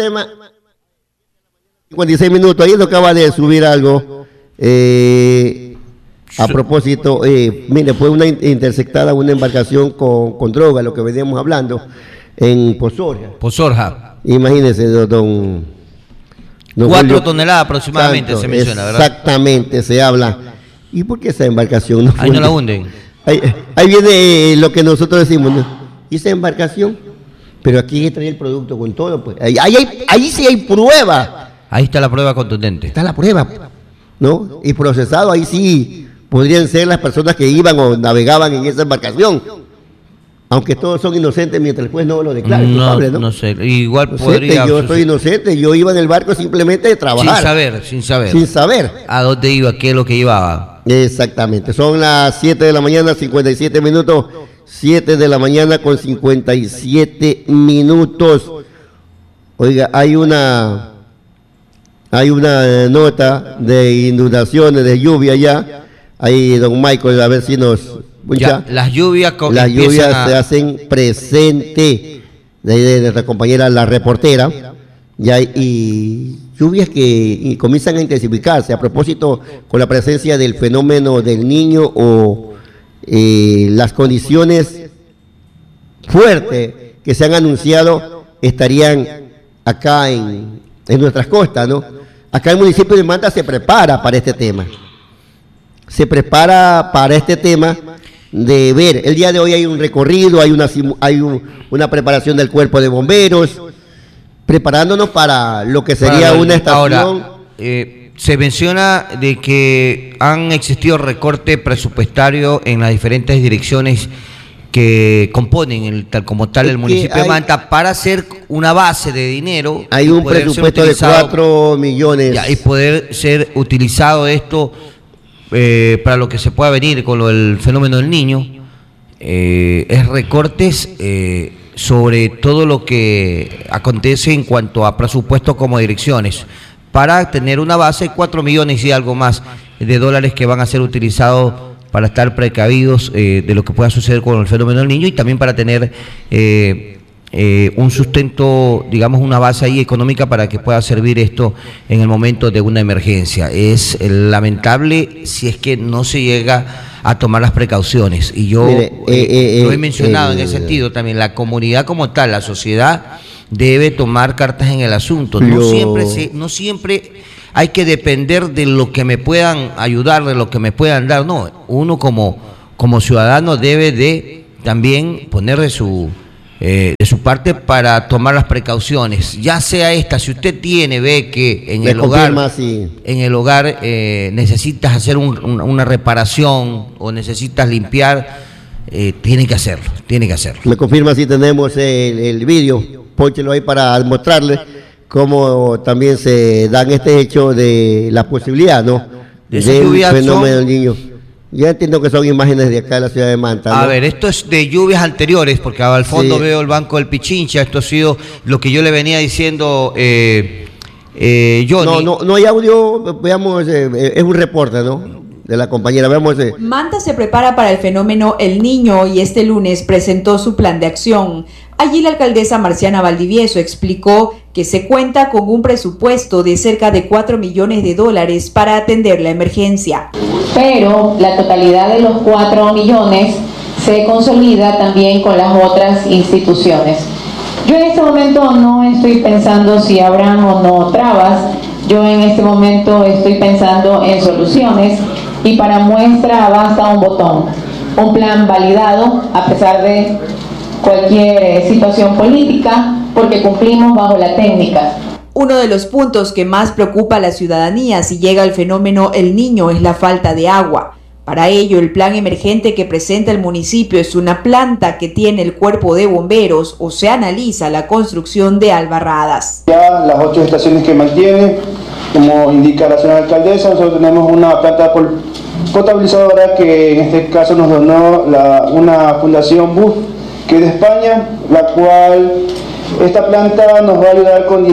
tema. 56 minutos, ahí lo acaba de subir algo. A propósito, mire, fue una interceptada una embarcación con droga, lo que veníamos hablando, en Pozorja. Imagínese, don 4 Julio toneladas aproximadamente Santos, se menciona, ¿verdad? Exactamente, se habla. ¿Y por qué esa embarcación no Ahí no la hunden. Ahí viene lo que nosotros decimos, ¿no? ¿Y esa embarcación? Pero aquí trae el producto con todo, pues. Ahí sí hay prueba. Ahí está la prueba contundente. Está la prueba, ¿no? Y procesado, ahí sí podrían ser las personas que iban o navegaban en esa embarcación. Aunque todos son inocentes mientras el juez no lo declare culpable, ¿no? No sé, igual inocente, podría... yo soy inocente, yo iba en el barco simplemente de trabajar. Sin saber. Sin saber. ¿A dónde iba? ¿Qué es lo que llevaba? Exactamente, son las 7 de la mañana, 57 minutos. 7 de la mañana con 57 minutos. Oiga, hay una nota de inundaciones, de lluvia ya. Ahí, don Michael, a ver si nos... Ya, las lluvias se hacen presente de nuestra compañera la reportera, ya, y lluvias que comienzan a intensificarse a propósito con la presencia del fenómeno del Niño o las condiciones fuertes que se han anunciado estarían acá en nuestras costas, ¿no? Acá el municipio de Manta se prepara para este tema. Se prepara para este tema de ver. El día de hoy hay un recorrido, hay una preparación del cuerpo de bomberos, preparándonos para lo que sería una estación. Ahora, se menciona de que han existido recortes presupuestarios en las diferentes direcciones que componen tal el municipio de Manta para hacer una base de dinero. Hay un presupuesto de 4 millones. Y poder ser utilizado esto para lo que se pueda venir con el fenómeno del Niño. Es recortes sobre todo lo que acontece en cuanto a presupuestos como direcciones, para tener una base de 4 millones y algo más de dólares que van a ser utilizados para estar precavidos de lo que pueda suceder con el fenómeno del Niño, y también para tener un sustento, digamos, una base ahí económica para que pueda servir esto en el momento de una emergencia. Es lamentable si es que no se llega a tomar las precauciones, y yo lo he mencionado en ese sentido también. La comunidad como tal, la sociedad, debe tomar cartas en el asunto. No siempre hay que depender de lo que me puedan ayudar, de lo que me puedan dar. No, uno como ciudadano debe de también poner de su parte para tomar las precauciones, ya sea esta. Si usted ve que en el hogar necesitas hacer una reparación o necesitas limpiar, tiene que hacerlo. Me confirma si tenemos el vídeo, pónchelo ahí para mostrarle cómo también se dan este hecho de la posibilidad, ¿no? Del fenómeno del Niño. Ya entiendo que son imágenes de acá de la ciudad de Manta, ¿no? A ver, esto es de lluvias anteriores, porque al fondo veo el Banco del Pichincha. Esto ha sido lo que yo le venía diciendo, Johnny. No hay audio, veamos, es un reporte, ¿no? De la compañera, veamos. Manta se prepara para el fenómeno El Niño y este lunes presentó su plan de acción. Allí la alcaldesa Marciana Valdivieso explicó que se cuenta con un presupuesto de cerca de 4 millones de dólares para atender la emergencia. Pero la totalidad de los 4 millones se consolida también con las otras instituciones. Yo en este momento no estoy pensando si habrán o no trabas. Yo en este momento estoy pensando en soluciones, y para muestra basta un botón, un plan validado a pesar de cualquier situación política, porque cumplimos bajo la técnica. Uno de los puntos que más preocupa a la ciudadanía si llega el fenómeno El Niño es la falta de agua. Para ello, el plan emergente que presenta el municipio es una planta que tiene el cuerpo de bomberos, o se analiza la construcción de albarradas. Ya las 8 estaciones que mantiene, como indica la señora alcaldesa, nosotros tenemos una planta potabilizadora que en este caso nos donó una fundación BUF, que es de España, la cual esta planta nos va a ayudar con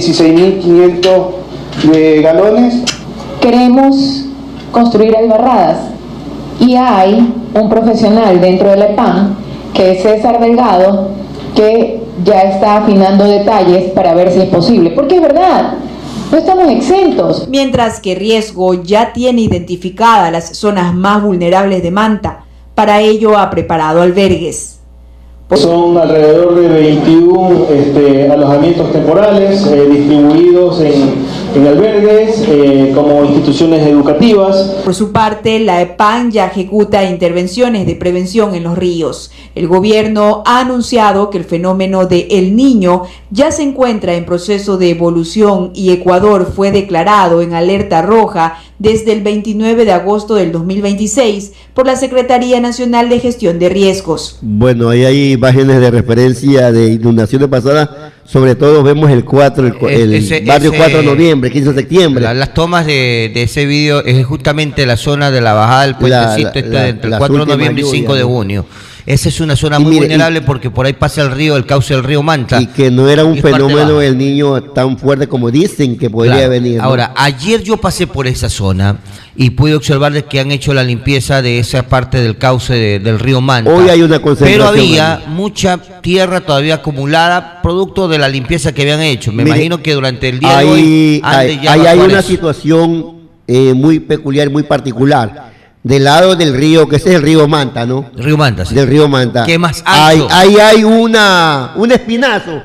16.500 galones. Queremos construir albarradas, y hay un profesional dentro de la EPAM, que es César Delgado, que ya está afinando detalles para ver si es posible, porque es verdad, no estamos exentos. Mientras que Riesgo ya tiene identificadas las zonas más vulnerables de Manta, para ello ha preparado albergues. Son alrededor de 21 alojamientos temporales distribuidos en albergues como instituciones educativas. Por su parte, la EPAN ya ejecuta intervenciones de prevención en los ríos. El gobierno ha anunciado que el fenómeno de El Niño ya se encuentra en proceso de evolución y Ecuador fue declarado en alerta roja desde el 29 de agosto del 2026 por la Secretaría Nacional de Gestión de Riesgos. Bueno, ahí hay imágenes de referencia de inundaciones pasadas, sobre todo vemos el barrio 4 de noviembre, 15 de septiembre. Las tomas de ese vídeo es justamente la zona de la bajada del puentecito entre el 4 de noviembre y 5 de junio. Esa es una zona muy vulnerable porque por ahí pasa el cauce del río Manta. Y que no era un fenómeno del Niño tan fuerte como dicen que podría venir, ¿no? Ahora, ayer yo pasé por esa zona y pude observar que han hecho la limpieza de esa parte del cauce del río Manta. Hoy hay una concentración. Pero había mucha tierra todavía acumulada, producto de la limpieza que habían hecho. Me imagino que durante el día de hoy hay una situación muy peculiar, muy particular. Del lado del río, que ese es el río Manta, ¿no? Río Manta, sí. Del río Manta. ¿Qué más ancho? Ahí hay un espinazo.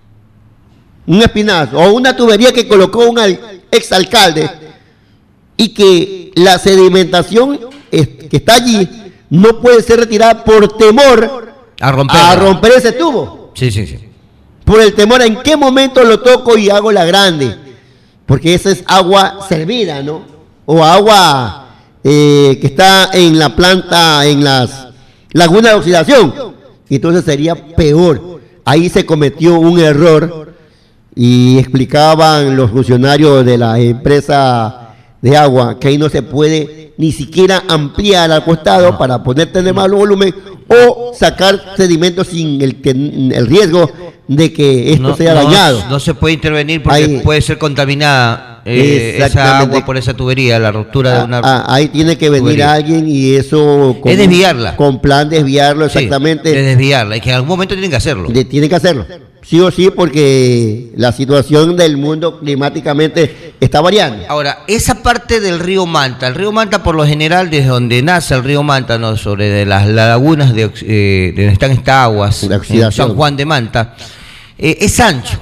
Un espinazo. O una tubería que colocó un exalcalde. Y que la sedimentación que está allí no puede ser retirada por temor a romper ese tubo. Sí. Por el temor a en qué momento lo toco y hago la grande. Porque esa es agua servida, ¿no? O agua que está en la planta, en las lagunas de oxidación. Entonces sería peor. Ahí se cometió un error y explicaban los funcionarios de la empresa de agua que ahí no se puede ni siquiera ampliar al costado para poder tener más volumen o sacar sedimentos sin el riesgo de que esto sea dañado. No se puede intervenir porque ahí puede ser contaminada esa agua por esa tubería, la ruptura de una ahí tiene que venir alguien y eso es desviarla. Con plan desviarlo, exactamente. Sí, es desviarla, y que en algún momento tienen que hacerlo. Tienen que hacerlo. Sí o sí, porque la situación del mundo climáticamente está variando. Ahora, esa parte del río Manta, el río Manta por lo general, desde donde nace el río Manta, ¿no? Sobre de las lagunas de donde están estas aguas, en San Juan de Manta, es ancho.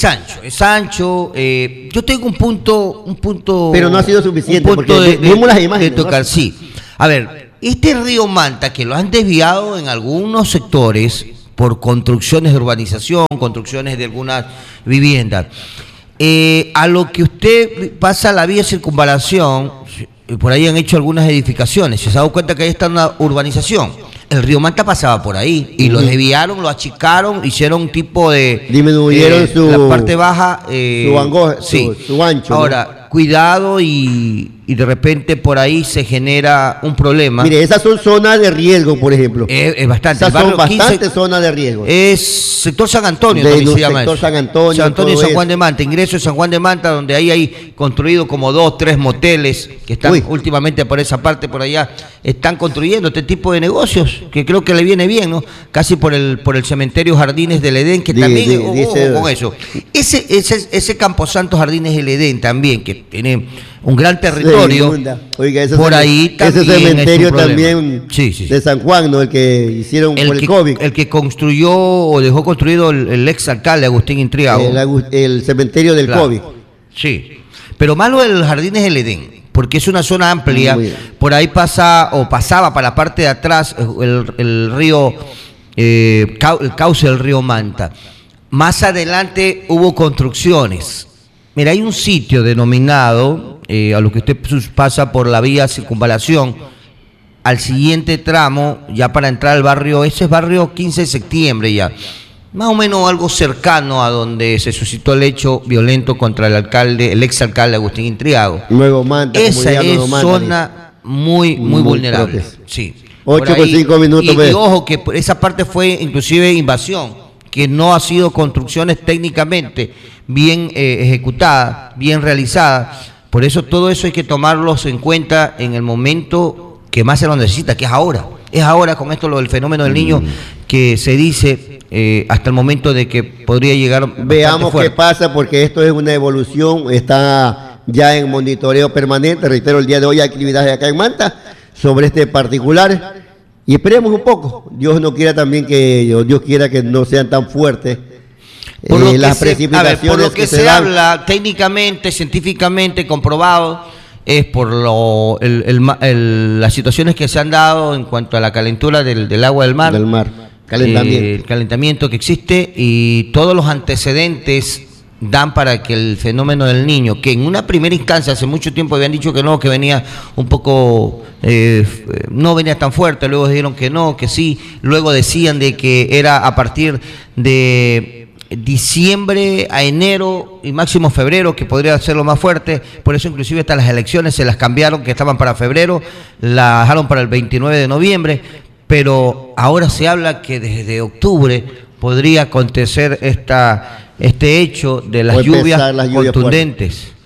Yo tengo un punto. Pero no ha sido suficiente porque vimos las imágenes. De tocar, sí. A ver, este río Manta, que lo han desviado en algunos sectores por construcciones de urbanización, construcciones de algunas viviendas. A lo que usted pasa la vía de circunvalación, por ahí han hecho algunas edificaciones, se ha dado cuenta que ahí está una urbanización. El río Manta pasaba por ahí y lo desviaron, lo achicaron, hicieron un tipo de... Disminuyeron la parte baja... su angosto, sí. su ancho. Ahora, ¿no? Cuidado y de repente por ahí se genera un problema. Mire, esas son zonas de riesgo, por ejemplo. Es bastante. Esas son bastantes zonas de riesgo. Es sector San Antonio, se llama sector eso. San Antonio y San Juan de Manta, ingreso de San Juan de Manta, donde ahí hay construido como 2, 3 moteles que están últimamente por esa parte, por allá, están construyendo este tipo de negocios, que creo que le viene bien, ¿no? Casi por el cementerio Jardines del Edén, que también, con eso. Ese Camposanto Jardines del Edén también, que tiene un gran territorio. Oiga, por ahí también ese cementerio también de San Juan, ¿no? El que hicieron por el COVID. El que construyó o dejó construido el ex alcalde Agustín Intriago. El cementerio del COVID. Sí, pero malo el Jardines del Edén, porque es una zona amplia. Por ahí pasaba para la parte de atrás el río, el cauce del río Manta. Más adelante hubo construcciones. Mira, hay un sitio denominado, a lo que usted pasa por la vía circunvalación, al siguiente tramo, ya para entrar al barrio, ese es barrio 15 de septiembre ya, más o menos algo cercano a donde se suscitó el hecho violento contra el exalcalde Agustín Intriago. Luego Manta, esa es zona muy vulnerable. Sí. 8,5 minutos. Y ojo que esa parte fue inclusive invasión, que no ha sido construcciones técnicamente bien ejecutadas, bien realizadas. Por eso todo eso hay que tomarlos en cuenta en el momento que más se lo necesita, que es ahora. Es ahora con esto lo del fenómeno del niño que se dice hasta el momento de que podría llegar. Veamos qué pasa, porque esto es una evolución, está ya en monitoreo permanente. Reitero, el día de hoy hay actividades acá en Manta sobre este particular y esperemos un poco. Dios no quiera también Dios quiera que no sean tan fuertes las precipitaciones. Por lo que se habla técnicamente, científicamente comprobado, es por las situaciones que se han dado en cuanto a la calentura del agua del mar. Calentamiento. El calentamiento que existe y todos los antecedentes dan para que el fenómeno del Niño, que en una primera instancia hace mucho tiempo habían dicho que no, que venía un poco, no venía tan fuerte, luego dijeron que no, que sí, luego decían de que era a partir de diciembre a enero y máximo febrero, que podría ser lo más fuerte. Por eso inclusive hasta las elecciones se las cambiaron, que estaban para febrero, las dejaron para el 29 de noviembre, pero ahora se habla que desde octubre podría acontecer este hecho de las lluvias contundentes.